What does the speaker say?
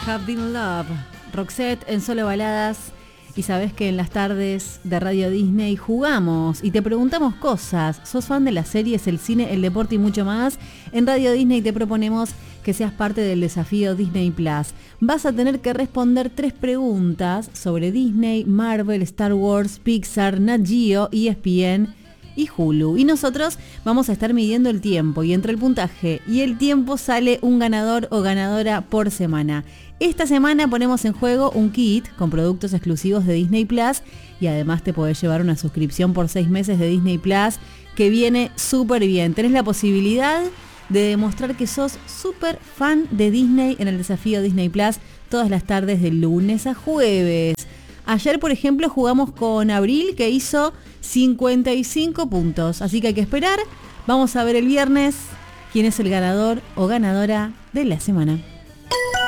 Have Been Love. Roxette en Solo Baladas. Y sabés que en las tardes de Radio Disney jugamos y te preguntamos cosas. ¿Sos fan de las series, el cine, el deporte y mucho más? En Radio Disney te proponemos que seas parte del desafío Disney Plus. Vas a tener que responder 3 preguntas sobre Disney, Marvel, Star Wars, Pixar, Nat Geo, ESPN y Hulu. Y nosotros vamos a estar midiendo el tiempo y entre el puntaje y el tiempo sale un ganador o ganadora por semana. Esta semana ponemos en juego un kit con productos exclusivos de Disney Plus y además te podés llevar una suscripción por 6 meses de Disney Plus que viene súper bien. Tenés la posibilidad de demostrar que sos súper fan de Disney en el desafío Disney Plus todas las tardes de lunes a jueves. Ayer, por ejemplo, jugamos con Abril, que hizo 55 puntos. Así que hay que esperar. Vamos a ver el viernes quién es el ganador o ganadora de la semana.